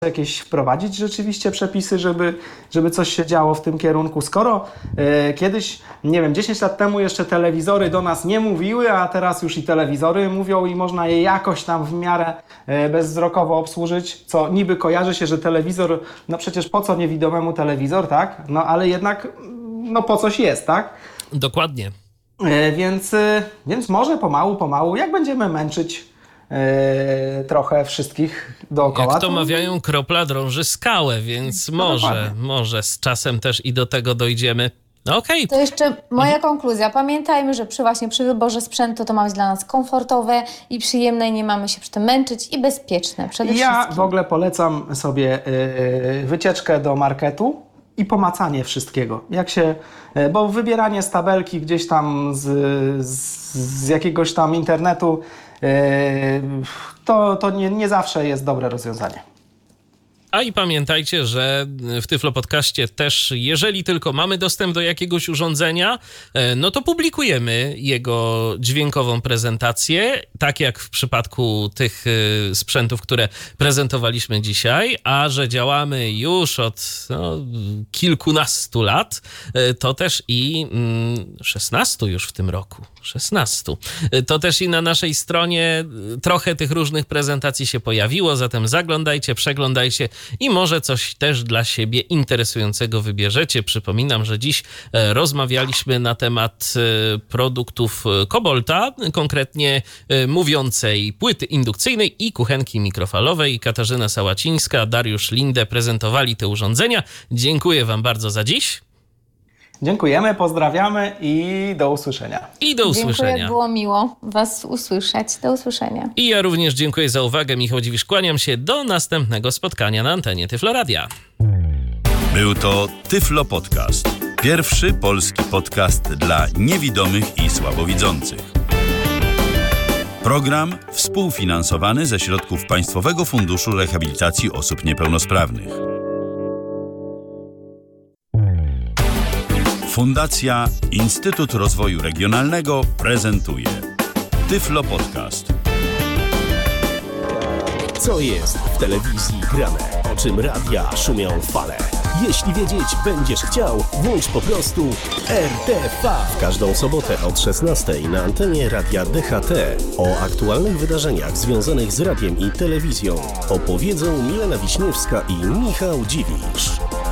jakieś wprowadzić rzeczywiście przepisy, żeby coś się działo w tym kierunku. Skoro kiedyś, nie wiem, 10 lat temu jeszcze telewizory do nas nie mówiły, a teraz już i telewizory mówią i można je jakoś tam w miarę bezwzrokowo obsłużyć, co niby kojarzy się, że telewizor, no przecież po co niewidomemu telewizor, tak? No ale jednak, no po coś jest, tak? Dokładnie. Więc może pomału, jak będziemy męczyć trochę wszystkich dookoła. Jak to mawiają, kropla drąży skałę, więc może z czasem też i do tego dojdziemy. No okej. To jeszcze moja konkluzja. Pamiętajmy, że przy wyborze sprzętu to ma być dla nas komfortowe i przyjemne i nie mamy się przy tym męczyć i bezpieczne przede wszystkim. Ja w ogóle polecam sobie wycieczkę do marketu i pomacanie wszystkiego. Bo wybieranie z tabelki gdzieś tam z jakiegoś tam internetu to nie zawsze jest dobre rozwiązanie. A i pamiętajcie, że w Tyflo Podcaście też, jeżeli tylko mamy dostęp do jakiegoś urządzenia, no to publikujemy jego dźwiękową prezentację, tak jak w przypadku tych sprzętów, które prezentowaliśmy dzisiaj, a że działamy już od kilkunastu lat, to też i 16 już w tym roku. 16. To też i na naszej stronie trochę tych różnych prezentacji się pojawiło, zatem zaglądajcie, przeglądajcie i może coś też dla siebie interesującego wybierzecie. Przypominam, że dziś rozmawialiśmy na temat produktów Cobolta, konkretnie mówiącej płyty indukcyjnej i kuchenki mikrofalowej. Katarzyna Sałacińska, Dariusz Linde prezentowali te urządzenia. Dziękuję wam bardzo za dziś. Dziękujemy, pozdrawiamy i do usłyszenia. Dziękuję, było miło was usłyszeć. Do usłyszenia. I ja również dziękuję za uwagę. Michał Dziwisz, kłaniam się do następnego spotkania na antenie Tyflo Radia. Był to Tyflo Podcast. Pierwszy polski podcast dla niewidomych i słabowidzących. Program współfinansowany ze środków Państwowego Funduszu Rehabilitacji Osób Niepełnosprawnych. Fundacja Instytut Rozwoju Regionalnego prezentuje Tyflo Podcast. Co jest w telewizji grane? O czym radia szumią fale? Jeśli wiedzieć będziesz chciał, włącz po prostu RTV. W każdą sobotę od 16 na antenie Radia DHT o aktualnych wydarzeniach związanych z radiem i telewizją opowiedzą Milena Wiśniewska i Michał Dziwisz.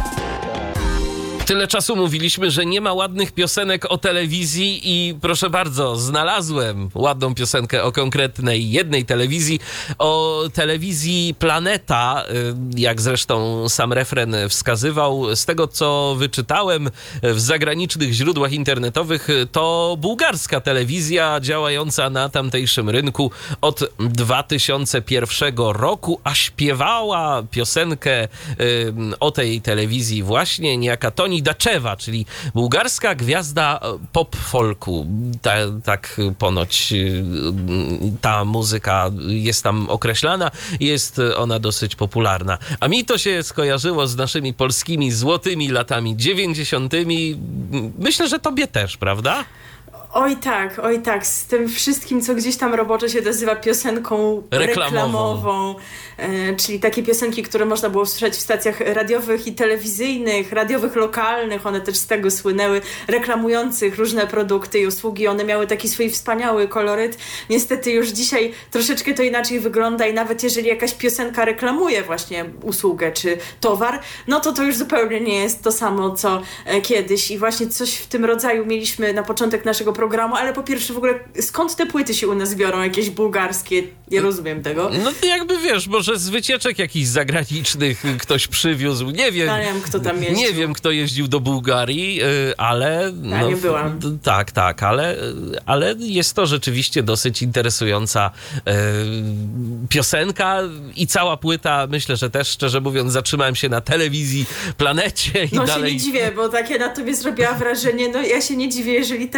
Tyle czasu mówiliśmy, że nie ma ładnych piosenek o telewizji i proszę bardzo, znalazłem ładną piosenkę o konkretnej jednej telewizji, o telewizji Planeta, jak zresztą sam refren wskazywał. Z tego, co wyczytałem w zagranicznych źródłach internetowych, to bułgarska telewizja działająca na tamtejszym rynku od 2001 roku, a śpiewała piosenkę o tej telewizji właśnie niejaka Toni Daczewa, czyli bułgarska gwiazda pop-folku. Tak ponoć ta muzyka jest tam określana. Jest ona dosyć popularna. A mi to się skojarzyło z naszymi polskimi złotymi latami 90. Myślę, że tobie też, prawda? Oj tak, z tym wszystkim, co gdzieś tam roboczo się nazywa piosenką reklamową. Czyli takie piosenki, które można było słyszeć w stacjach radiowych i telewizyjnych, radiowych lokalnych, one też z tego słynęły, reklamujących różne produkty i usługi. One miały taki swój wspaniały koloryt. Niestety już dzisiaj troszeczkę to inaczej wygląda i nawet jeżeli jakaś piosenka reklamuje właśnie usługę czy towar, no to już zupełnie nie jest to samo, co kiedyś. I właśnie coś w tym rodzaju mieliśmy na początek naszego programu, ale po pierwsze w ogóle skąd te płyty się u nas biorą, jakieś bułgarskie? Nie rozumiem tego. No jakby wiesz, może z wycieczek jakichś zagranicznych ktoś przywiózł, nie wiem. Ja nie wiem, kto tam jeździł. Nie wiem, kto jeździł do Bułgarii, ale... Ja nie byłam. Tak, ale jest to rzeczywiście dosyć interesująca piosenka i cała płyta, myślę, że też, szczerze mówiąc, zatrzymałem się na telewizji Planecie i dalej... No się nie dziwię, bo takie na tobie zrobiła wrażenie, no ja się nie dziwię, jeżeli teraz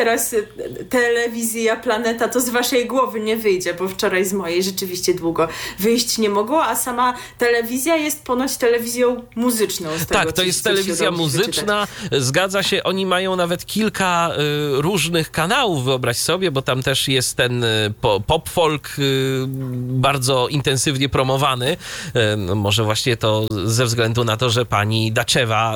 telewizja Planeta to z waszej głowy nie wyjdzie, bo wczoraj z mojej rzeczywiście długo wyjść nie mogło, a sama telewizja jest ponoć telewizją muzyczną. Tak, to jest telewizja muzyczna, zgadza się, oni mają nawet kilka różnych kanałów, wyobraź sobie, bo tam też jest ten pop-folk bardzo intensywnie promowany. No może właśnie to ze względu na to, że pani Daczewa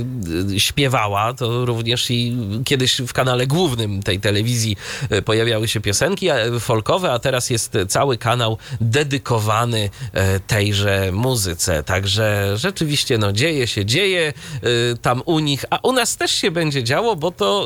śpiewała, to również i kiedyś w kanale głównym tej telewizji pojawiały się piosenki folkowe, a teraz jest cały kanał dedykowany tejże muzyce. Także rzeczywiście dzieje tam u nich, a u nas też się będzie działo, bo to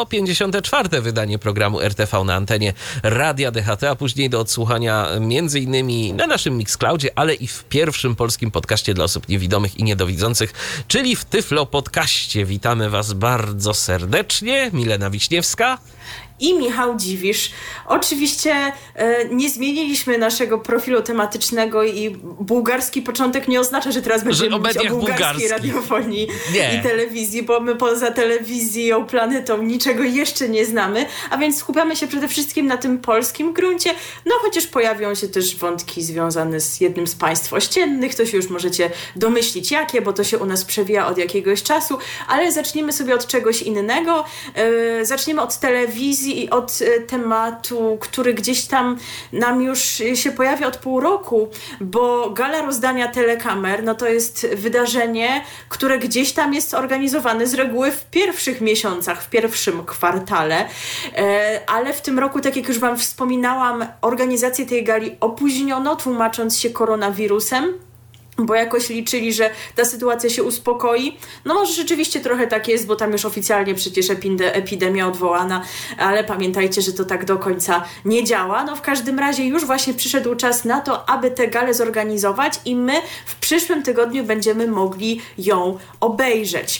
154. wydanie programu RTV na antenie Radia DHT, a później do odsłuchania między innymi na naszym Mixcloudzie, ale i w pierwszym polskim podcaście dla osób niewidomych i niedowidzących, czyli w Tyflo Podcaście. Witamy was bardzo serdecznie. Milena Wiśniewska i Michał Dziwisz. Oczywiście nie zmieniliśmy naszego profilu tematycznego i bułgarski początek nie oznacza, że teraz będziemy mówić o bułgarskiej radiofonii i telewizji, bo my poza telewizją, Planetą niczego jeszcze nie znamy, a więc skupiamy się przede wszystkim na tym polskim gruncie, chociaż pojawią się też wątki związane z jednym z państw ościennych, to się już możecie domyślić jakie, bo to się u nas przewija od jakiegoś czasu, ale zacznijmy sobie od czegoś innego. Zaczniemy od telewizji i od tematu, który gdzieś tam nam już się pojawia od pół roku, bo gala rozdania telekamer, to jest wydarzenie, które gdzieś tam jest organizowane z reguły w pierwszych miesiącach, w pierwszym kwartale, ale w tym roku, tak jak już wam wspominałam, organizację tej gali opóźniono, tłumacząc się koronawirusem, bo jakoś liczyli, że ta sytuacja się uspokoi. Może rzeczywiście trochę tak jest, bo tam już oficjalnie przecież epidemia odwołana, ale pamiętajcie, że to tak do końca nie działa. W każdym razie już właśnie przyszedł czas na to, aby tę galę zorganizować i my w przyszłym tygodniu będziemy mogli ją obejrzeć.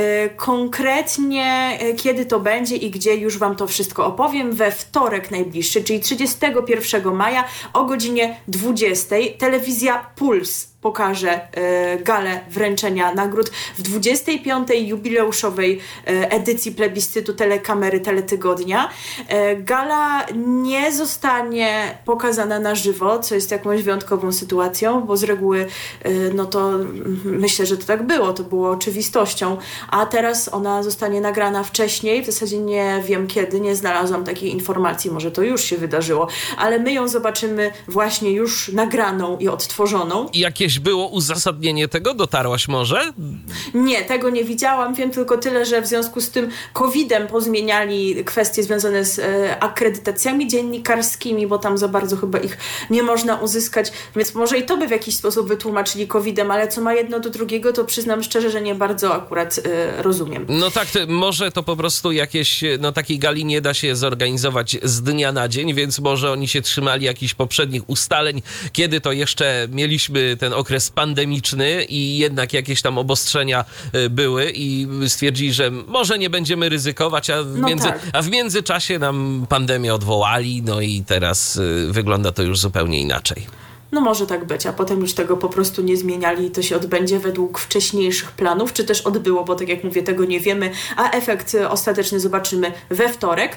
Konkretnie kiedy to będzie i gdzie, już wam to wszystko opowiem. We wtorek najbliższy, czyli 31 maja o godzinie 20. Telewizja Puls pokaże galę wręczenia nagród w 25. jubileuszowej edycji plebiscytu Telekamery Teletygodnia. Gala nie zostanie pokazana na żywo, co jest jakąś wyjątkową sytuacją, bo z reguły to myślę, że to tak było, to było oczywistością, a teraz ona zostanie nagrana wcześniej, w zasadzie nie wiem kiedy, nie znalazłam takiej informacji, może to już się wydarzyło, ale my ją zobaczymy właśnie już nagraną i odtworzoną. Jakieś było uzasadnienie tego? Dotarłaś może? Nie, tego nie widziałam. Wiem tylko tyle, że w związku z tym COVID-em pozmieniali kwestie związane z akredytacjami dziennikarskimi, bo tam za bardzo chyba ich nie można uzyskać, więc może i to by w jakiś sposób wytłumaczyli COVID-em, ale co ma jedno do drugiego, to przyznam szczerze, że nie bardzo akurat rozumiem. Tak, może to po prostu jakieś, takiej gali nie da się zorganizować z dnia na dzień, więc może oni się trzymali jakichś poprzednich ustaleń, kiedy to jeszcze mieliśmy ten okres pandemiczny i jednak jakieś tam obostrzenia były i stwierdzili, że może nie będziemy ryzykować, a w międzyczasie nam pandemię odwołali, i teraz wygląda to już zupełnie inaczej. Może tak być, a potem już tego po prostu nie zmieniali i to się odbędzie według wcześniejszych planów, czy też odbyło, bo tak jak mówię, tego nie wiemy, a efekt ostateczny zobaczymy we wtorek.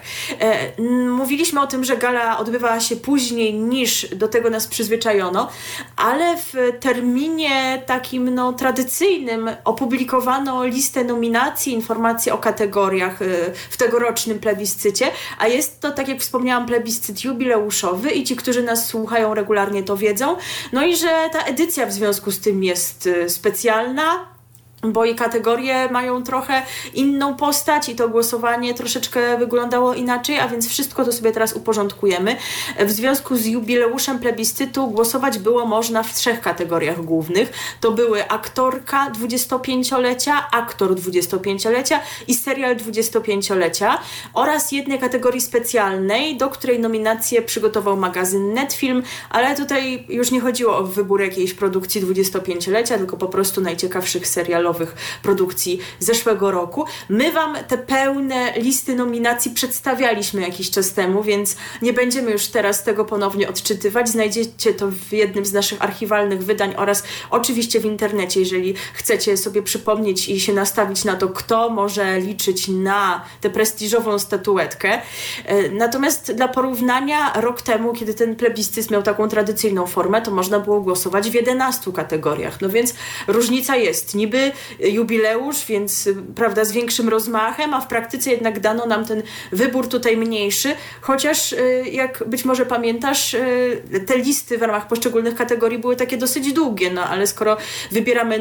Mówiliśmy o tym, że gala odbywała się później niż do tego nas przyzwyczajono, ale w terminie takim tradycyjnym opublikowano listę nominacji, informacje o kategoriach w tegorocznym plebiscycie, a jest to, tak jak wspomniałam, plebiscyt jubileuszowy i ci, którzy nas słuchają regularnie, to wiedzą. I że ta edycja w związku z tym jest specjalna, bo i kategorie mają trochę inną postać i to głosowanie troszeczkę wyglądało inaczej, a więc wszystko to sobie teraz uporządkujemy. W związku z jubileuszem plebiscytu głosować było można w 3 kategoriach głównych. To były aktorka 25-lecia, aktor 25-lecia i serial 25-lecia oraz jednej kategorii specjalnej, do której nominację przygotował magazyn Netfilm, ale tutaj już nie chodziło o wybór jakiejś produkcji 25-lecia, tylko po prostu najciekawszych serialowych prestiżowych produkcji zeszłego roku. My Wam te pełne listy nominacji przedstawialiśmy jakiś czas temu, więc nie będziemy już teraz tego ponownie odczytywać. Znajdziecie to w jednym z naszych archiwalnych wydań oraz oczywiście w internecie, jeżeli chcecie sobie przypomnieć i się nastawić na to, kto może liczyć na tę prestiżową statuetkę. Natomiast dla porównania, rok temu, kiedy ten plebiscyt miał taką tradycyjną formę, to można było głosować w 11 kategoriach. No więc różnica jest. Niby jubileusz, więc prawda, z większym rozmachem, a w praktyce jednak dano nam ten wybór tutaj mniejszy, chociaż jak być może pamiętasz, te listy w ramach poszczególnych kategorii były takie dosyć długie, no ale skoro wybieramy